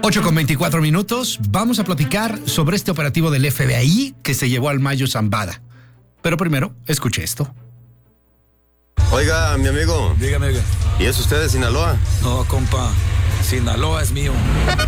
8:24. Vamos a platicar sobre este operativo del FBI que se llevó al Mayo Zambada. Pero primero, escuche esto. Oiga, mi amigo. Dígame, oiga. ¿Y es usted de Sinaloa? No, compa. Sinaloa es mío.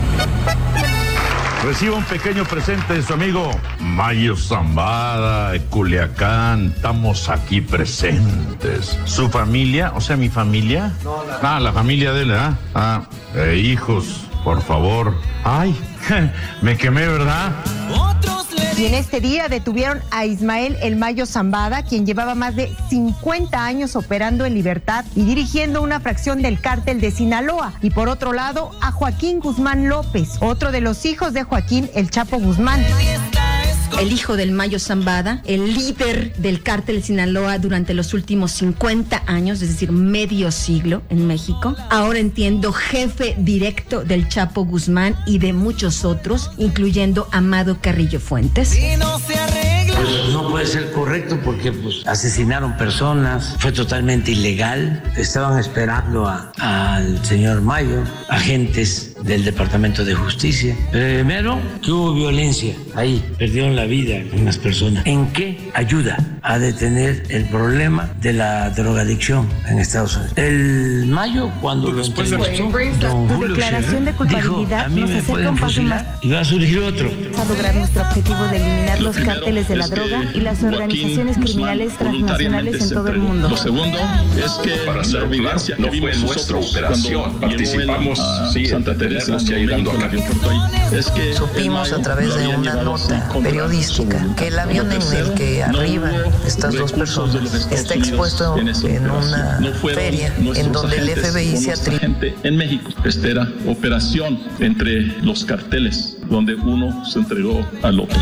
Reciba un pequeño presente de su amigo Mayo Zambada, de Culiacán. Estamos aquí presentes. ¿Su familia? O sea, mi familia. La familia de él, ¿ah? Hijos, por favor. Ay, me quemé, ¿verdad? Y en este día detuvieron a Ismael El Mayo Zambada, quien llevaba más de 50 años operando en libertad y dirigiendo una fracción del cártel de Sinaloa. Y por otro lado, a Joaquín Guzmán López, otro de los hijos de Joaquín El Chapo Guzmán. El hijo del Mayo Zambada, el líder del cártel de Sinaloa durante los últimos 50 años, es decir, medio siglo en México. Ahora entiendo, jefe directo del Chapo Guzmán y de muchos otros, incluyendo Amado Carrillo Fuentes. Pues no puede ser correcto porque asesinaron personas, fue totalmente ilegal. Estaban esperando al señor Mayo, agentes del Departamento de Justicia. Primero, que hubo violencia ahí, perdieron la vida unas personas. ¿En qué ayuda a detener el problema de la drogadicción en Estados Unidos? El Mayo, cuando lo entrevistó, don Julio declaración de culpabilidad dijo, a mí me pueden fusilar y va a surgir otro. A lograr nuestro objetivo de eliminar los cárteles de la droga y las organizaciones criminales transnacionales en todo el mundo. Lo segundo es que para hacer evidencia no fue nuestra operación. Participamos en tenernos que ayudando acá. Es que supimos a través de una nota periodística que el avión en el que arriban estas dos personas está expuesto en una feria en donde el FBI se atribuye. En México, esta era operación entre los carteles, donde uno se entregó al otro.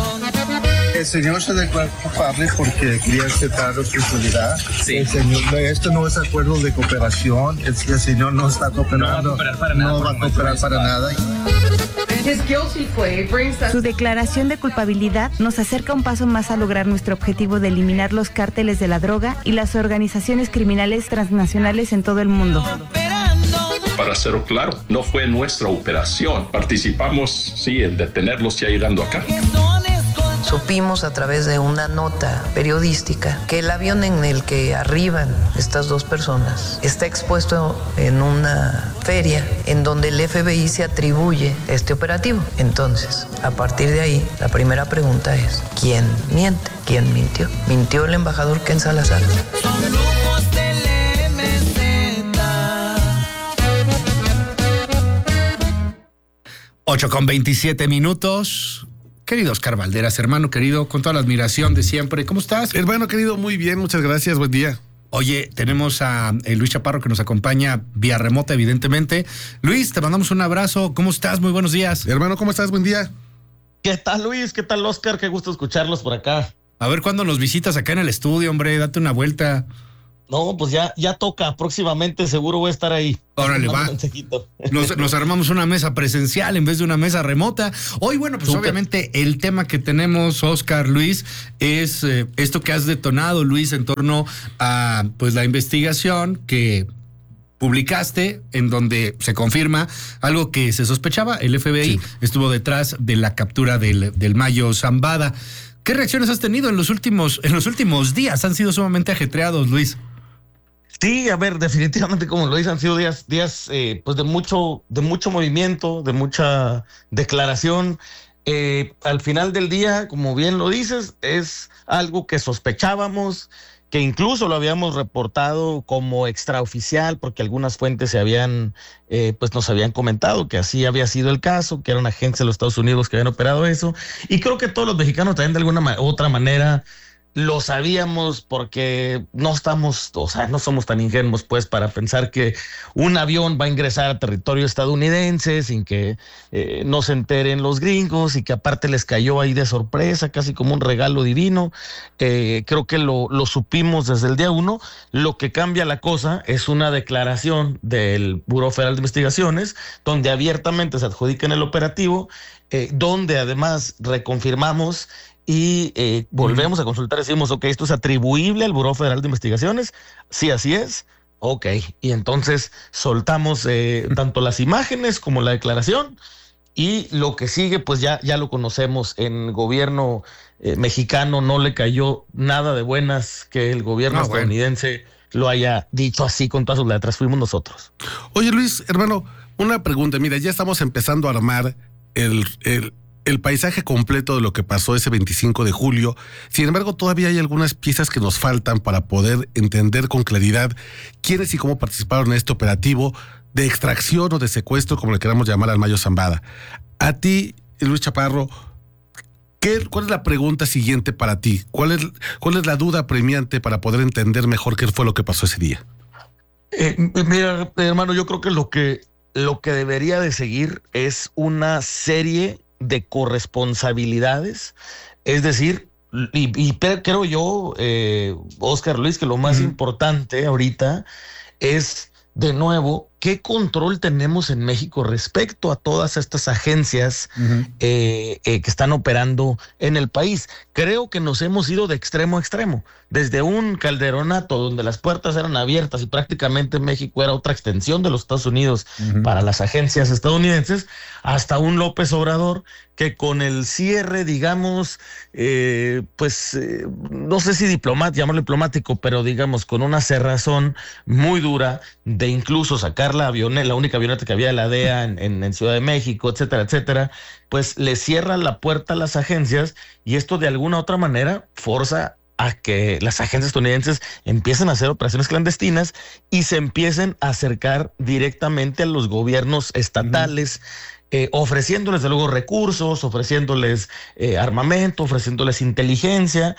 El señor se declaró culpable porque quería aceptar responsabilidad. Sí. El señor, esto no es acuerdo de cooperación. El señor no está cooperando. No va a cooperar para nada. Su declaración de culpabilidad nos acerca un paso más a lograr nuestro objetivo de eliminar los cárteles de la droga y las organizaciones criminales transnacionales en todo el mundo. Para hacerlo claro, no fue nuestra operación. Participamos, en detenerlos ya llegando acá. Supimos a través de una nota periodística que el avión en el que arriban estas dos personas está expuesto en una feria en donde el FBI se atribuye este operativo. Entonces, a partir de ahí, la primera pregunta es, ¿quién miente? ¿Quién mintió? ¿Mintió el embajador Ken Salazar? 8:27. Querido Oscar Valderas, hermano querido, con toda la admiración de siempre, ¿cómo estás? Hermano querido, muy bien, muchas gracias, buen día. Oye, tenemos a Luis Chaparro que nos acompaña vía remota, evidentemente. Luis, te mandamos un abrazo, ¿cómo estás? Muy buenos días. Hermano, ¿cómo estás? Buen día. ¿Qué tal, Luis? ¿Qué tal, Oscar? Qué gusto escucharlos por acá. A ver cuándo nos visitas acá en el estudio, hombre, date una vuelta. No, pues ya toca, próximamente seguro voy a estar ahí. Órale, va. Nos armamos una mesa presencial en vez de una mesa remota. Hoy, bueno, pues obviamente el tema que tenemos, Oscar, Luis, es esto que has detonado, Luis, en torno a pues la investigación que publicaste, en donde se confirma algo que se sospechaba. El FBI estuvo detrás de la captura del Mayo Zambada. ¿Qué reacciones has tenido en los últimos días? Han sido sumamente ajetreados, Luis. Sí, a ver, definitivamente, como lo dicen, han sido días pues de mucho movimiento, de mucha declaración. Al final del día, como bien lo dices, es algo que sospechábamos, que incluso lo habíamos reportado como extraoficial, porque algunas fuentes pues nos habían comentado que así había sido el caso, que eran agentes de los Estados Unidos que habían operado eso. Y creo que todos los mexicanos también de alguna otra manera lo sabíamos, porque no somos tan ingenuos pues para pensar que un avión va a ingresar a territorio estadounidense sin que no se enteren los gringos, y que aparte les cayó ahí de sorpresa, casi como un regalo divino. Creo que lo supimos desde el día 1. Lo que cambia la cosa es una declaración del Buró Federal de Investigaciones, donde abiertamente se adjudica en el operativo, donde además reconfirmamos y volvemos a consultar, decimos, ok, esto es atribuible al Buró Federal de Investigaciones. Sí, así es. Ok, y entonces soltamos tanto las imágenes como la declaración, y lo que sigue pues ya lo conocemos. En gobierno mexicano no le cayó nada de buenas que el gobierno estadounidense lo haya dicho así con todas sus letras. Fuimos nosotros. Oye, Luis, hermano, una pregunta. Mira, ya estamos empezando a armar el paisaje completo de lo que pasó ese 25 de julio. Sin embargo, todavía hay algunas piezas que nos faltan para poder entender con claridad quiénes y cómo participaron en este operativo de extracción o de secuestro, como le queramos llamar, al Mayo Zambada. A ti, Luis Chaparro, ¿cuál es la pregunta siguiente para ti? ¿Cuál es la duda apremiante para poder entender mejor qué fue lo que pasó ese día? Mira, hermano, yo creo que lo que debería de seguir es una serie de corresponsabilidades, es decir, y creo yo, Oscar Luis, que lo más importante ahorita es, de nuevo, ¿qué control tenemos en México respecto a todas estas agencias que están operando en el país? Creo que nos hemos ido de extremo a extremo, desde un calderonato donde las puertas eran abiertas y prácticamente México era otra extensión de los Estados Unidos para las agencias estadounidenses, hasta un López Obrador que con el cierre, digamos, no sé si llamarlo diplomático, pero digamos con una cerrazón muy dura de incluso sacar la única avioneta que había de la DEA en Ciudad de México, etcétera, etcétera, pues le cierran la puerta a las agencias, y esto de alguna u otra manera forza a que las agencias estadounidenses empiecen a hacer operaciones clandestinas y se empiecen a acercar directamente a los gobiernos estatales, ofreciéndoles de luego recursos, ofreciéndoles armamento, ofreciéndoles inteligencia,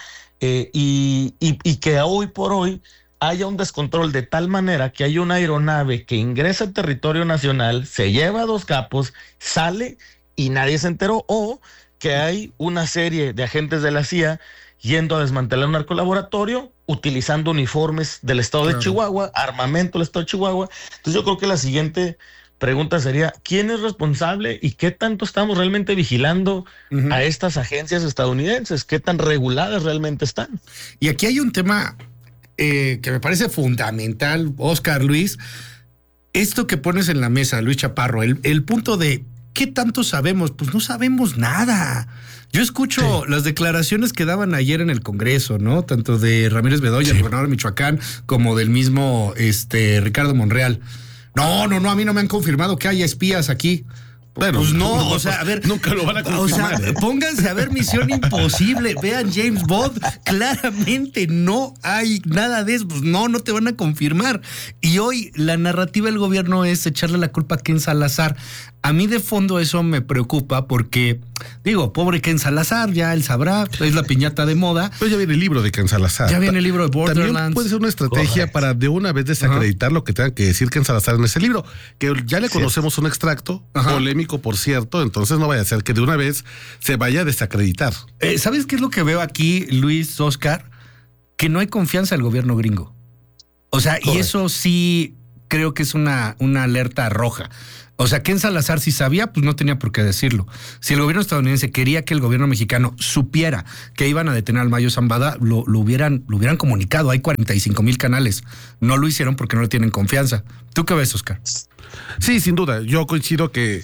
y que hoy por hoy haya un descontrol de tal manera que hay una aeronave que ingresa al territorio nacional, se lleva a 2 capos, sale y nadie se enteró, o que hay una serie de agentes de la CIA yendo a desmantelar un narcolaboratorio, utilizando uniformes del estado de Chihuahua, armamento del estado de Chihuahua. Entonces yo creo que la siguiente pregunta sería, ¿quién es responsable y qué tanto estamos realmente vigilando a estas agencias estadounidenses? ¿Qué tan reguladas realmente están? Y aquí hay un tema que me parece fundamental, Oscar, Luis, esto que pones en la mesa, Luis Chaparro, el punto de ¿qué tanto sabemos? Pues no sabemos nada. Yo escucho las declaraciones que daban ayer en el Congreso, ¿no? Tanto de Ramírez Bedoya, el gobernador de Michoacán, como del mismo Ricardo Monreal. No, a mí no me han confirmado que haya espías aquí. Bueno, pues no, o sea, a ver, nunca lo van a confirmar. O sea, pónganse a ver Misión Imposible, vean James Bond, claramente no hay nada de eso, pues no te van a confirmar. Y hoy la narrativa del gobierno es echarle la culpa a Ken Salazar. A mí de fondo eso me preocupa porque, digo, pobre Ken Salazar, ya él sabrá, es la piñata de moda. Pero ya viene el libro de Ken Salazar. Ya viene el libro de Borderlands. También puede ser una estrategia para de una vez desacreditar lo que tenga que decir Ken Salazar en ese libro, que ya le conocemos un extracto, polémico por cierto, entonces no vaya a ser que de una vez se vaya a desacreditar. ¿Sabes qué es lo que veo aquí, Luis, Oscar? Que no hay confianza del gobierno gringo. O sea, y eso sí creo que es una alerta roja. O sea, Ken Salazar, si sabía, pues no tenía por qué decirlo. Si el gobierno estadounidense quería que el gobierno mexicano supiera que iban a detener al Mayo Zambada, lo hubieran comunicado. Hay 45,000 canales. No lo hicieron porque no le tienen confianza. ¿Tú qué ves, Oscar? Sí, sin duda. Yo coincido que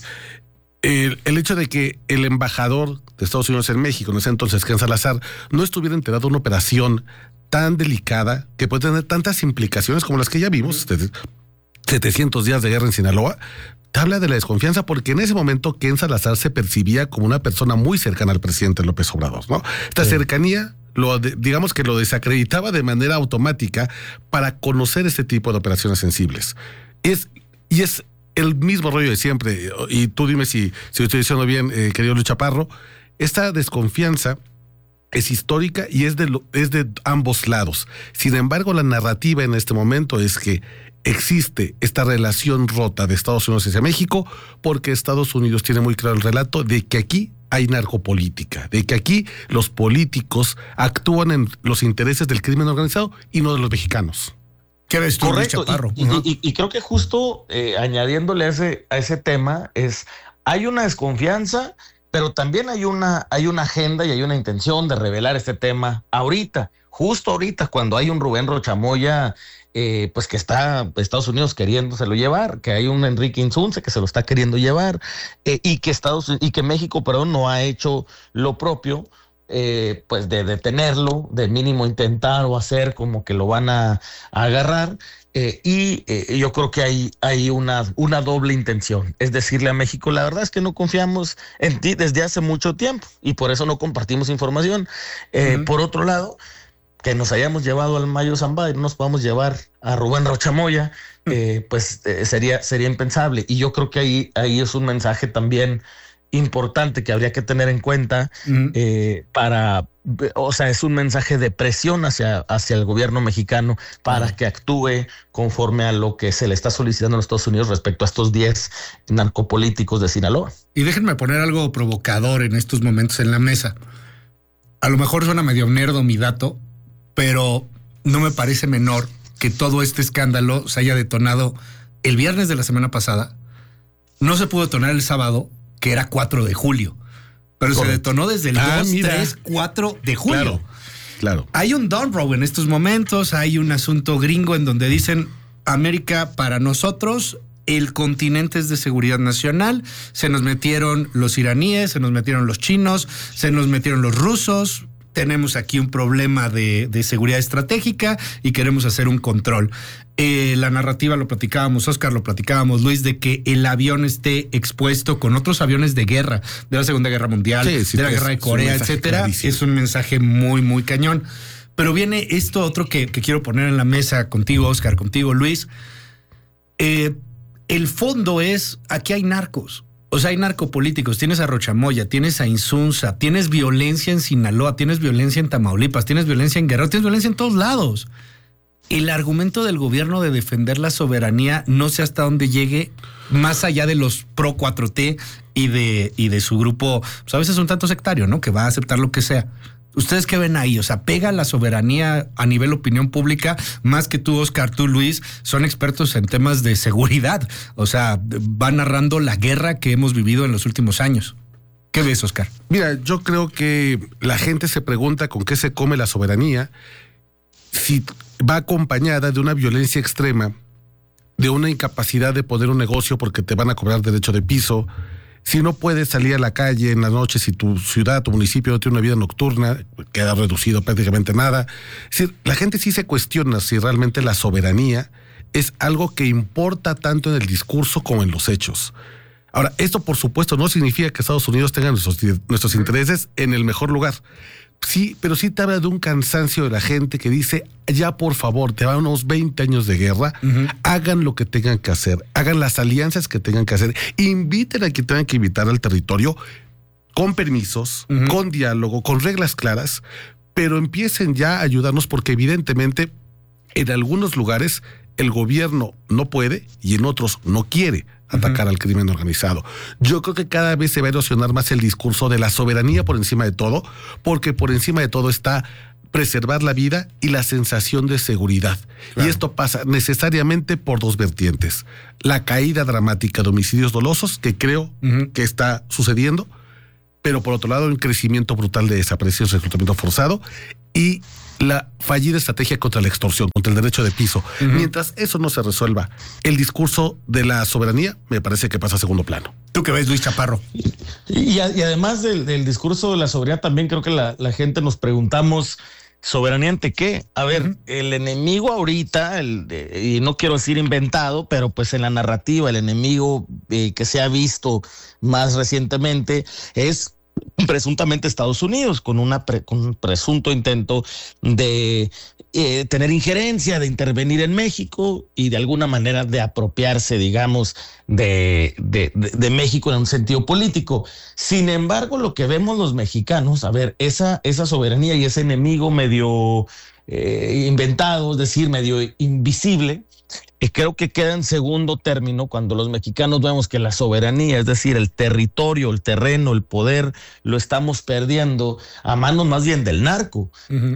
el hecho de que el embajador de Estados Unidos en México, en ese entonces, Ken Salazar, no estuviera enterado de una operación tan delicada que puede tener tantas implicaciones como las que ya vimos, 700 días de guerra en Sinaloa, habla de la desconfianza, porque en ese momento Ken Salazar se percibía como una persona muy cercana al presidente López Obrador, ¿no? Esta cercanía, digamos que lo desacreditaba de manera automática para conocer este tipo de operaciones sensibles. Y es el mismo rollo de siempre, y tú dime si lo estoy diciendo bien, querido Luis Chaparro. Esta desconfianza es histórica y es de ambos lados. Sin embargo, la narrativa en este momento es que existe esta relación rota de Estados Unidos hacia México, porque Estados Unidos tiene muy claro el relato de que aquí hay narcopolítica, de que aquí los políticos actúan en los intereses del crimen organizado y no de los mexicanos. ¿Qué ves tú, Correcto, Luis Chaparro? Y creo que justo añadiéndole a ese tema hay una desconfianza, pero también hay una agenda y hay una intención de revelar este tema ahorita, justo ahorita cuando hay un Rubén Rochamoya, pues que está Estados Unidos queriéndoselo llevar, que hay un Enrique Insunza que se lo está queriendo llevar, y que México, no ha hecho lo propio, pues de detenerlo, de mínimo intentar o hacer como que lo van a agarrar. Yo creo que hay una doble intención, es decirle a México, la verdad es que no confiamos en ti desde hace mucho tiempo y por eso no compartimos información. Por otro lado, que nos hayamos llevado al Mayo Zambada y no nos podamos llevar a Rubén Rochamoya, sería impensable. Y yo creo que ahí es un mensaje también importante que habría que tener en cuenta es un mensaje de presión hacia el gobierno mexicano para que actúe conforme a lo que se le está solicitando a los Estados Unidos respecto a estos 10 narcopolíticos de Sinaloa. Y déjenme poner algo provocador en estos momentos en la mesa. A lo mejor suena medio nerdo mi dato, pero no me parece menor que todo este escándalo se haya detonado el viernes de la semana pasada. No se pudo detonar el sábado, que era 4 de julio. Pero se detonó desde el 4 de julio. Claro. Hay un down row en estos momentos, hay un asunto gringo en donde dicen América para nosotros, el continente es de seguridad nacional, se nos metieron los iraníes, se nos metieron los chinos, se nos metieron los rusos, tenemos aquí un problema de seguridad estratégica y queremos hacer un control. La narrativa lo platicábamos, Oscar, lo platicábamos, Luis, de que el avión esté expuesto con otros aviones de guerra, de la Segunda Guerra Mundial, de la Guerra de Corea, etcétera. Clarísimo. Es un mensaje muy, muy cañón. Pero viene esto otro que quiero poner en la mesa contigo, Oscar, contigo, Luis. El fondo es, aquí hay narcos. O sea, hay narcopolíticos, tienes a Rochamoya, tienes a Insunza, tienes violencia en Sinaloa, tienes violencia en Tamaulipas, tienes violencia en Guerrero, tienes violencia en todos lados. El argumento del gobierno de defender la soberanía no sé hasta dónde llegue, más allá de los pro 4T y de su grupo, pues a veces un tanto sectario, ¿no? Que va a aceptar lo que sea. ¿Ustedes qué ven ahí? O sea, ¿pega la soberanía a nivel opinión pública? Más que tú, Oscar, tú, Luis, son expertos en temas de seguridad. O sea, van narrando la guerra que hemos vivido en los últimos años. ¿Qué ves, Oscar? Mira, yo creo que la gente se pregunta con qué se come la soberanía si va acompañada de una violencia extrema, de una incapacidad de poner un negocio porque te van a cobrar derecho de piso, si no puedes salir a la calle en las noches, si tu ciudad, tu municipio no tiene una vida nocturna, queda reducido prácticamente nada. Es decir, la gente sí se cuestiona si realmente la soberanía es algo que importa tanto en el discurso como en los hechos. Ahora, esto por supuesto no significa que Estados Unidos tenga nuestros intereses en el mejor lugar. Sí, pero sí te habla de un cansancio de la gente que dice, ya por favor, te van unos 20 años de guerra, hagan lo que tengan que hacer, hagan las alianzas que tengan que hacer, inviten a quien tengan que invitar al territorio con permisos, con diálogo, con reglas claras, pero empiecen ya a ayudarnos porque evidentemente en algunos lugares el gobierno no puede y en otros no quiere atacar al crimen organizado. Yo creo que cada vez se va a erosionar más el discurso de la soberanía por encima de todo, porque por encima de todo está preservar la vida y la sensación de seguridad. Claro. Y esto pasa necesariamente por dos vertientes. La caída dramática de homicidios dolosos, que creo que está sucediendo, pero por otro lado un crecimiento brutal de desapariciones, reclutamiento forzado y la fallida estrategia contra la extorsión, contra el derecho de piso. Mientras eso no se resuelva, el discurso de la soberanía me parece que pasa a segundo plano. ¿Tú qué ves, Luis Chaparro? Y además del discurso de la soberanía, también creo que la gente nos preguntamos, ¿soberanía ante qué? A ver, el enemigo ahorita, y no quiero decir inventado, pero pues en la narrativa, el enemigo que se ha visto más recientemente es presuntamente Estados Unidos, con un presunto intento de tener injerencia, de intervenir en México y de alguna manera de apropiarse, digamos, de México en un sentido político. Sin embargo, lo que vemos los mexicanos, a ver, esa soberanía y ese enemigo medio inventado, es decir, medio invisible, creo que queda en segundo término cuando los mexicanos vemos que la soberanía, es decir, el territorio, el terreno, el poder, lo estamos perdiendo a manos más bien del narco.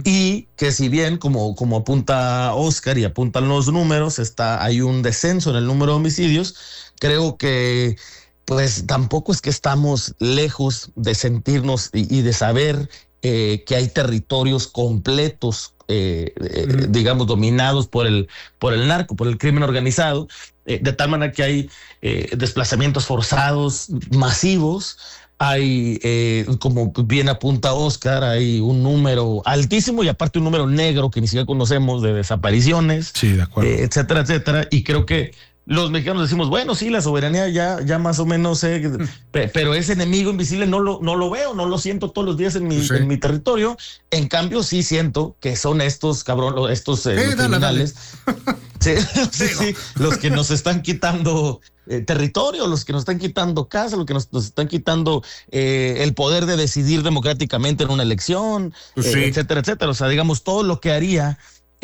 Y que si bien, como apunta Oscar y apuntan los números, hay un descenso en el número de homicidios, creo que pues tampoco es que estamos lejos de sentirnos y de saber que hay territorios completos, digamos, dominados por el narco, por el crimen organizado, de tal manera que hay desplazamientos forzados masivos. Hay, como bien apunta Oscar, hay un número altísimo y aparte un número negro que ni siquiera conocemos de desapariciones, sí, de acuerdo, etcétera, etcétera. Y creo que los mexicanos decimos, bueno, sí, la soberanía ya más o menos, pero ese enemigo invisible no lo veo, no lo siento todos los días en mi territorio. En cambio, sí siento que son estos estos criminales. Sí, los que nos están quitando territorio, los que nos están quitando casa, los que nos están quitando el poder de decidir democráticamente en una elección, etcétera, etcétera. O sea, digamos, todo lo que haría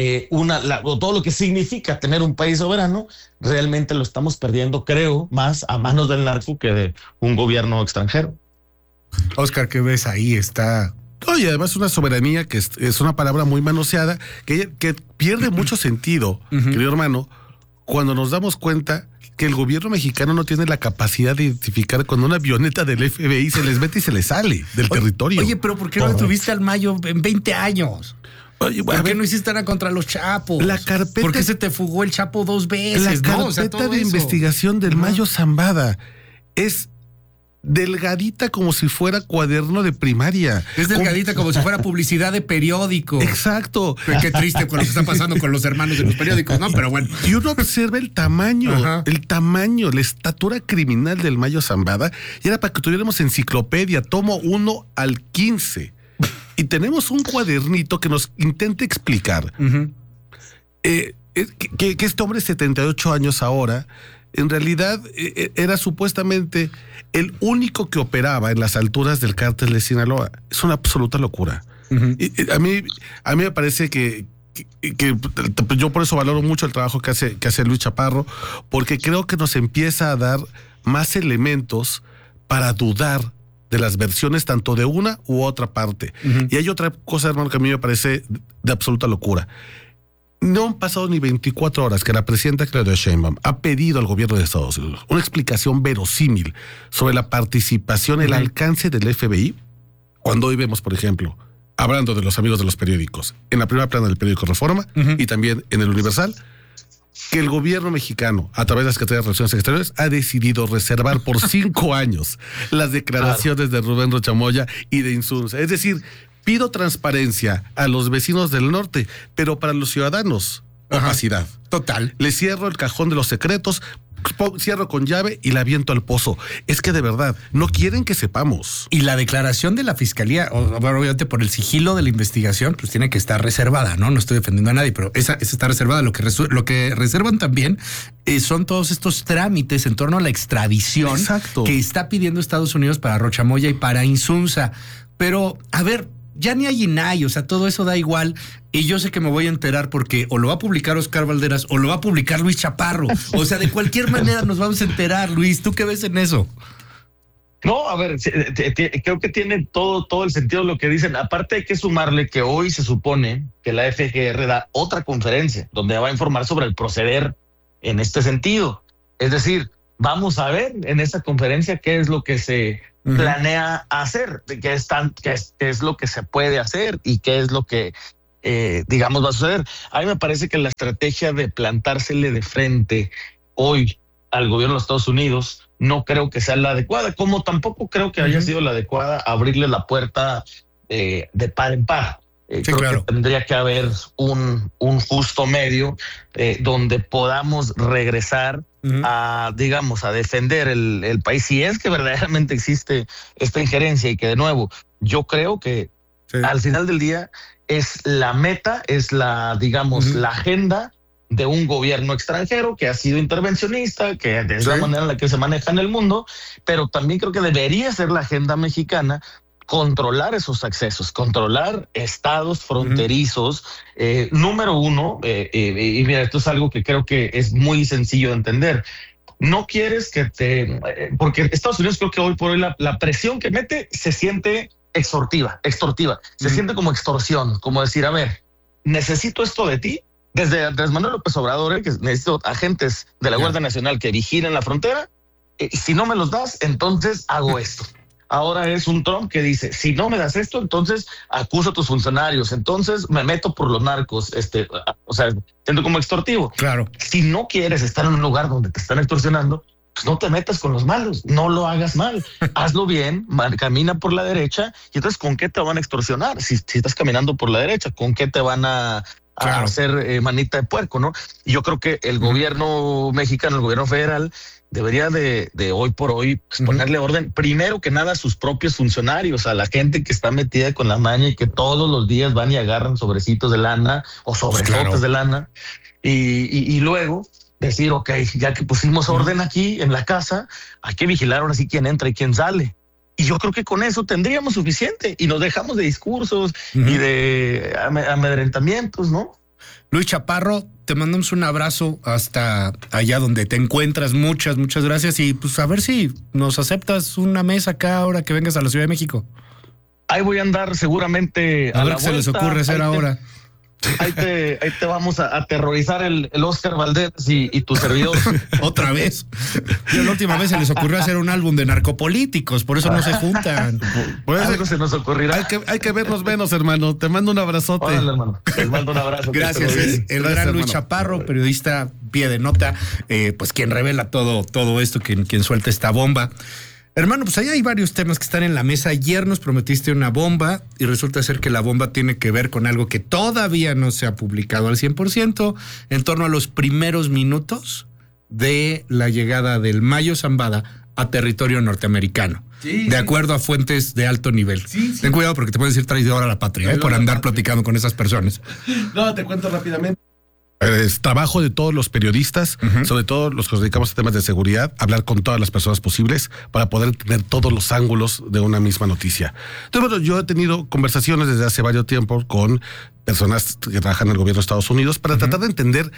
o todo lo que significa tener un país soberano, realmente lo estamos perdiendo, creo, más a manos del narco que de un gobierno extranjero. Oscar, ¿qué ves ahí? Está... Oye, además una soberanía que es una palabra muy manoseada, que pierde mucho sentido, querido hermano, cuando nos damos cuenta que el gobierno mexicano no tiene la capacidad de identificar cuando una avioneta del FBI se les mete y se les sale del territorio. Oye, pero ¿por qué no detuviste al Mayo en 20 años? Oye, ¿por qué no hiciste nada contra los chapos? La carpeta, ¿por qué se te fugó el Chapo 2 veces? La carpeta de investigación del Mayo Zambada es delgadita como si fuera cuaderno de primaria. Es delgadita como si fuera publicidad de periódico. Exacto. Qué triste con lo que está pasando con los hermanos de los periódicos, ¿no? Pero bueno. Y uno observa el tamaño, la estatura criminal del Mayo Zambada, y era para que tuviéramos enciclopedia, tomo 1 al 15. Y tenemos un cuadernito que nos intenta explicar que este hombre de 78 años ahora, en realidad era supuestamente el único que operaba en las alturas del cártel de Sinaloa. Es una absoluta locura. Y a mí me parece que yo por eso valoro mucho el trabajo que hace Luis Chaparro, porque creo que nos empieza a dar más elementos para dudar de las versiones tanto de una u otra parte. Y hay otra cosa, hermano, que a mí me parece de absoluta locura. No han pasado ni 24 horas que la presidenta Claudia Sheinbaum ha pedido al gobierno de Estados Unidos una explicación verosímil sobre la participación, el alcance del FBI, cuando hoy vemos, por ejemplo, hablando de los amigos de los periódicos, en la primera plana del periódico Reforma y también en el Universal, que el gobierno mexicano, a través de la Secretaría de Relaciones Exteriores, ha decidido reservar por 5 años las declaraciones de Rubén Rocha Moya y de Insunza. Es decir, pido transparencia a los vecinos del norte, pero para los ciudadanos, opacidad. Total. Le cierro el cajón de los secretos, cierro con llave y la aviento al pozo. Es que de verdad, no quieren que sepamos. Y la declaración de la fiscalía, obviamente por el sigilo de la investigación, pues tiene que estar reservada, ¿no? No estoy defendiendo a nadie, pero esa está reservada. Lo que reservan también son todos estos trámites en torno a la extradición que está pidiendo Estados Unidos para Rocha Moya y para Insunza. Pero, a ver, ya ni hay INAI, o sea, todo eso da igual. Y yo sé que me voy a enterar porque o lo va a publicar Oscar Valderas o lo va a publicar Luis Chaparro. O sea, de cualquier manera nos vamos a enterar. Luis, ¿tú qué ves en eso? No, a ver, creo que tiene todo el sentido lo que dicen. Aparte hay que sumarle que hoy se supone que la FGR da otra conferencia donde va a informar sobre el proceder en este sentido. Es decir, vamos a ver en esa conferencia qué es lo que se planea hacer, qué es lo que se puede hacer y qué es lo que, digamos, va a suceder. A mí me parece que la estrategia de plantársele de frente hoy al gobierno de los Estados Unidos no creo que sea la adecuada, como tampoco creo que haya sido la adecuada abrirle la puerta de par en par. Creo que tendría que haber un justo medio donde podamos regresar a, digamos, a defender el país, si es que verdaderamente existe esta injerencia, y que de nuevo, yo creo que al final del día es la meta, es la, digamos, la agenda de un gobierno extranjero que ha sido intervencionista, que es la manera en la que se maneja en el mundo, pero también creo que debería ser la agenda mexicana controlar esos accesos, controlar estados fronterizos. Número uno, y mira, esto es algo que creo que es muy sencillo de entender. No quieres que porque Estados Unidos, creo que hoy por hoy la presión que mete se siente extortiva, se siente como extorsión, como decir, a ver, necesito esto de ti, desde Andrés Manuel López Obrador, que necesito agentes de la Guardia Nacional que vigilen la frontera, y si no me los das, entonces hago esto. ahora es un Trump que dice, si no me das esto, entonces acuso a tus funcionarios, entonces me meto por los narcos, o sea, siendo como extorsivo. Claro. Si no quieres estar en un lugar donde te están extorsionando, pues no te metas con los malos, no lo hagas mal, hazlo bien, camina por la derecha, y entonces ¿con qué te van a extorsionar? Si estás caminando por la derecha, ¿con qué te van a hacer manita de puerco, no? Y yo creo que el gobierno mexicano, el gobierno federal, debería de hoy por hoy pues, ponerle orden, primero que nada a sus propios funcionarios, a la gente que está metida con la maña y que todos los días van y agarran sobrecitos de lana o sobresotes de lana, y luego decir, ok, ya que pusimos orden aquí en la casa, hay que vigilar ahora sí quién entra y quién sale. Y yo creo que con eso tendríamos suficiente y nos dejamos de discursos y de amedrentamientos, ¿no? Luis Chaparro, te mandamos un abrazo hasta allá donde te encuentras. Muchas gracias. Y pues a ver si nos aceptas una mesa acá ahora que vengas a la Ciudad de México. Ahí voy a andar seguramente a ver qué se les ocurre hacer ahora. Ahí te vamos a aterrorizar el Oscar Valdés y tu servidor. Otra vez. Yo la última vez se les ocurrió hacer un álbum de narcopolíticos, por eso no se juntan. Por eso se nos ocurrirá. Hay que vernos menos, hermano. Te mando un abrazote. Hola, hermano. Te mando un abrazo. Gracias. El gran Luis Chaparro, periodista, pie de nota, pues quien revela todo esto, quien suelta esta bomba. Hermano, pues ahí hay varios temas que están en la mesa. Ayer nos prometiste una bomba y resulta ser que la bomba tiene que ver con algo que todavía no se ha publicado al 100%, en torno a los primeros minutos de la llegada del Mayo Zambada a territorio norteamericano. De acuerdo a fuentes de alto nivel. Ten cuidado porque te pueden decir traidor a la patria, por andar platicando con esas personas. No, te cuento rápidamente. Es trabajo de todos los periodistas, sobre todo los que nos dedicamos a temas de seguridad, hablar con todas las personas posibles para poder tener todos los ángulos de una misma noticia. Entonces, bueno, yo he tenido conversaciones desde hace varios tiempos con personas que trabajan en el gobierno de Estados Unidos para tratar de entender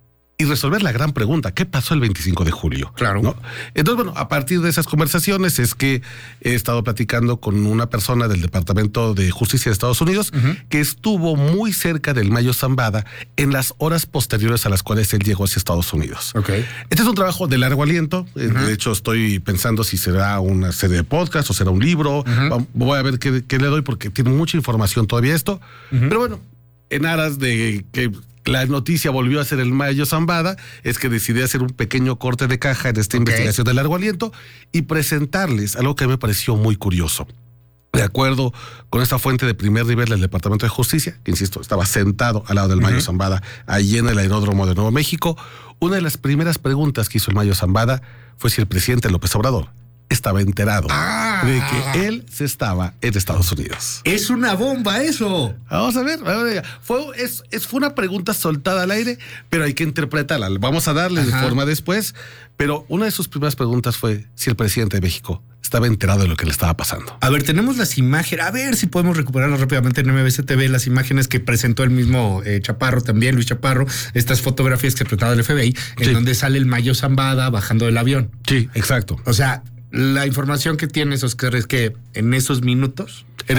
y resolver la gran pregunta, ¿qué pasó el 25 de julio? Claro. ¿No? Entonces, bueno, a partir de esas conversaciones es que he estado platicando con una persona del Departamento de Justicia de Estados Unidos que estuvo muy cerca del Mayo Zambada en las horas posteriores a las cuales él llegó hacia Estados Unidos. Okay. Este es un trabajo de largo aliento. De hecho, estoy pensando si será una serie de podcast o será un libro. Voy a ver qué le doy porque tiene mucha información todavía esto. Pero bueno, en aras de que la noticia volvió a ser el Mayo Zambada, es que decidí hacer un pequeño corte de caja en esta investigación de largo aliento y presentarles algo que me pareció muy curioso. De acuerdo con esta fuente de primer nivel del Departamento de Justicia, que insisto, estaba sentado al lado del Mayo Zambada, allí en el aeródromo de Nuevo México, una de las primeras preguntas que hizo el Mayo Zambada fue si el presidente López Obrador estaba enterado de que él se estaba en Estados Unidos. Es una bomba eso. Vamos a ver. Fue una pregunta soltada al aire, pero hay que interpretarla. Vamos a darle de forma después. Pero una de sus primeras preguntas fue si el presidente de México estaba enterado de lo que le estaba pasando. A ver, tenemos las imágenes. A ver si podemos recuperarlas rápidamente en MBC TV, las imágenes que presentó el mismo Chaparro también, Luis Chaparro, estas fotografías que trataba el FBI, en donde sale el Mayo Zambada bajando del avión. Sí, exacto. O sea, la información que tienes, Oscar, es que en esos minutos, en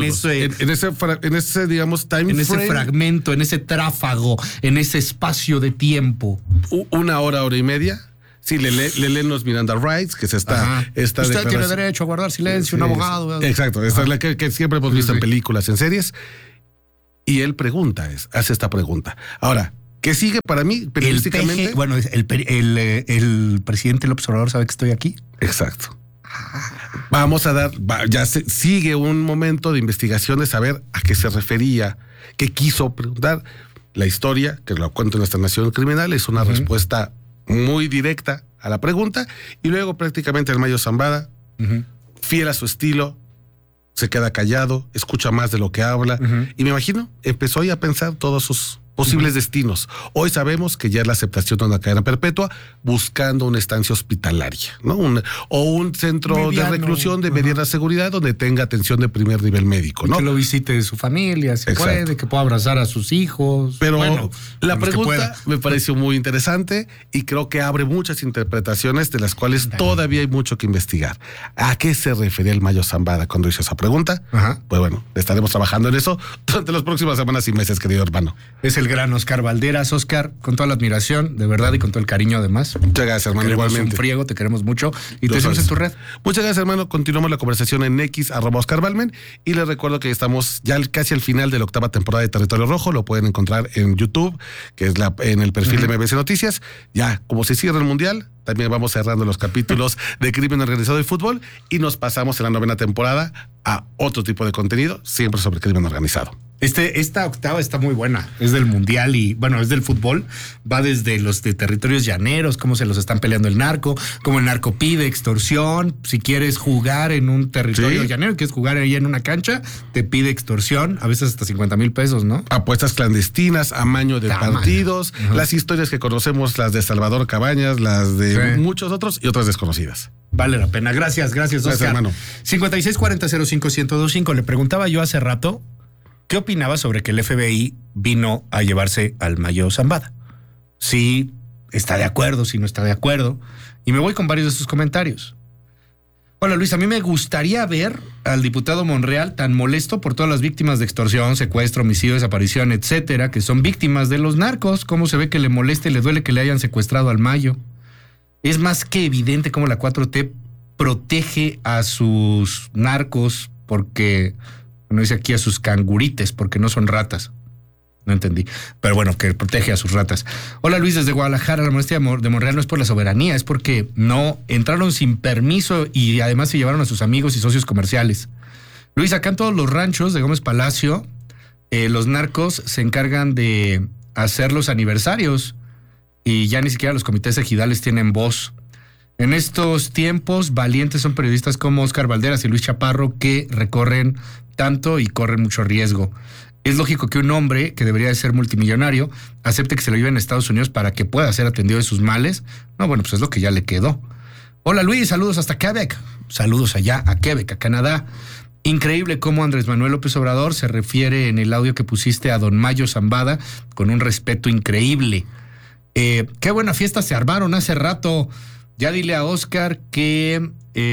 ese digamos, time en frame, ese fragmento, en ese tráfago, en ese espacio de tiempo, una hora y media. Sí, le leen los Miranda Rights, que es esta usted tiene derecho a guardar silencio, un abogado. Exacto, esta es la que siempre hemos visto en películas, en series. Y él hace esta pregunta. Ahora, ¿qué sigue para mí periodísticamente? Bueno, el presidente López Obrador sabe que estoy aquí. Exacto. Vamos a sigue un momento de investigación de saber a qué se refería, qué quiso preguntar. La historia, que lo cuento en esta Nación Criminal, es una respuesta muy directa a la pregunta, y luego prácticamente el Mayo Zambada, fiel a su estilo, se queda callado, escucha más de lo que habla, y me imagino, empezó a pensar todos sus posibles destinos. Hoy sabemos que ya es la aceptación de una cadena perpetua buscando una estancia hospitalaria, ¿no? Un centro de reclusión de mediana seguridad donde tenga atención de primer nivel médico, ¿no? Que lo visite su familia, si puede, que pueda abrazar a sus hijos. Pero bueno, la pregunta me pareció muy interesante y creo que abre muchas interpretaciones de las cuales todavía hay mucho que investigar. ¿A qué se refería el Mayo Zambada cuando hizo esa pregunta? Pues bueno, estaremos trabajando en eso durante las próximas semanas y meses, querido hermano. Es el el gran Oscar Valderas. Oscar, con toda la admiración, de verdad, y con todo el cariño además. Muchas gracias, hermano. Igualmente. Un friego, te queremos mucho y te seguimos en tu red. Muchas gracias, hermano. Continuamos la conversación en X, @OscarValmen, y les recuerdo que estamos ya casi al final de la 8ª temporada de Territorio Rojo. Lo pueden encontrar en YouTube, que es en el perfil de MBC Noticias. Ya, como se cierra el Mundial, también vamos cerrando los capítulos de Crimen Organizado y Fútbol, y nos pasamos en la 9ª temporada a otro tipo de contenido, siempre sobre crimen organizado. Esta 8ª está muy buena, es del Mundial y, bueno, es del fútbol, va desde los de territorios llaneros, cómo se los están peleando el narco, cómo el narco pide extorsión, si quieres jugar en un territorio llanero, quieres jugar ahí en una cancha, te pide extorsión, a veces hasta 50,000 pesos, ¿no? Apuestas clandestinas, amaño de partidos, las historias que conocemos, las de Salvador Cabañas, las de muchos otros y otras desconocidas. Vale la pena, gracias, Oscar. Hermano. 5640-05-1025, le preguntaba yo hace rato, ¿qué opinaba sobre que el FBI vino a llevarse al Mayo Zambada? Si está de acuerdo, si no está de acuerdo. Y me voy con varios de sus comentarios. Hola Luis, a mí me gustaría ver al diputado Monreal tan molesto por todas las víctimas de extorsión, secuestro, homicidio, desaparición, etcétera, que son víctimas de los narcos. ¿Cómo se ve que le molesta y le duele que le hayan secuestrado al Mayo? Es más que evidente cómo la 4T protege a sus narcos porque... No dice aquí a sus cangurites, porque no son ratas. No entendí. Pero bueno, que protege a sus ratas. Hola Luis, desde Guadalajara. La molestia de Monreal no es por la soberanía, es porque no entraron sin permiso y además se llevaron a sus amigos y socios comerciales. Luis, acá en todos los ranchos de Gómez Palacio, los narcos se encargan de hacer los aniversarios y ya ni siquiera los comités ejidales tienen voz. En estos tiempos, valientes son periodistas como Oscar Valderas y Luis Chaparro que recorren tanto y corren mucho riesgo. Es lógico que un hombre que debería de ser multimillonario acepte que se lo lleven a Estados Unidos para que pueda ser atendido de sus males. No, bueno, pues es lo que ya le quedó. Hola Luis, saludos hasta Quebec. Saludos allá a Quebec, a Canadá. Increíble cómo Andrés Manuel López Obrador se refiere en el audio que pusiste a don Mayo Zambada con un respeto increíble. Qué buena fiesta se armaron hace rato. Ya dile a Oscar que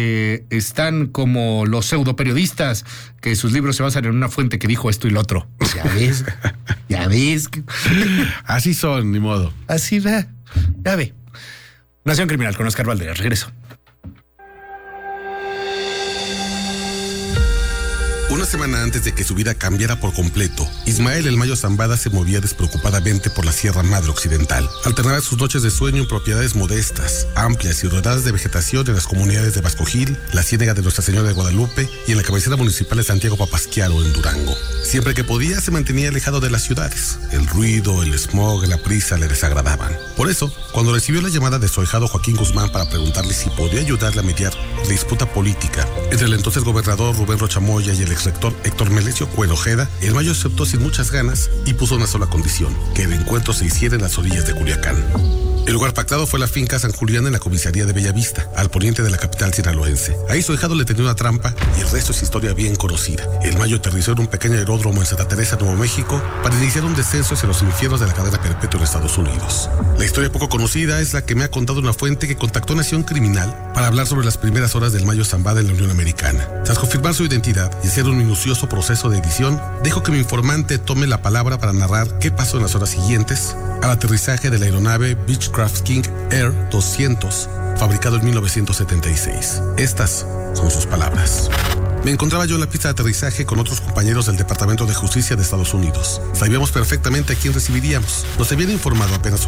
están como los pseudo periodistas, que sus libros se basan en una fuente que dijo esto y lo otro. Ya ves. Así son, ni modo. Así va. Ya ve. Nación Criminal con Oscar Valderas. Regreso. Una semana antes de que su vida cambiara por completo, Ismael El Mayo Zambada se movía despreocupadamente por la Sierra Madre Occidental. Alternaba sus noches de sueño en propiedades modestas, amplias y rodeadas de vegetación en las comunidades de Vasco Gil, la Ciénega de Nuestra Señora de Guadalupe y en la cabecera municipal de Santiago Papasquiaro, en Durango. Siempre que podía, se mantenía alejado de las ciudades. El ruido, el smog, la prisa le desagradaban. Por eso, cuando recibió la llamada de su ahijado Joaquín Guzmán para preguntarle si podía ayudarle a mediar la disputa política entre el entonces gobernador Rubén Rocha Moya y el exrector Héctor Melesio Coelho Ojeda, El Mayo aceptó sin muchas ganas y puso una sola condición: que el encuentro se hiciera en las orillas de Culiacán. El lugar pactado fue la finca San Julián en la comisaría de Bellavista, al poniente de la capital sinaloense. Ahí su ahijado le tendió una trampa y el resto es historia bien conocida. El Mayo aterrizó en un pequeño aeródromo en Santa Teresa, Nuevo México, para iniciar un descenso hacia los infiernos de la cadena perpetua en Estados Unidos. La historia poco conocida es la que me ha contado una fuente que contactó a Nación Criminal para hablar sobre las primeras horas del Mayo Zambada en la Unión Americana. Tras confirmar su identidad y hacer un minucioso proceso de edición, dejo que mi informante tome la palabra para narrar qué pasó en las horas siguientes al aterrizaje de la aeronave Beechcraft King Air 200, fabricado en 1976. Estas son sus palabras. Me encontraba yo en la pista de aterrizaje con otros compañeros del Departamento de Justicia de Estados Unidos. Sabíamos perfectamente a quién recibiríamos. Nos habían informado apenas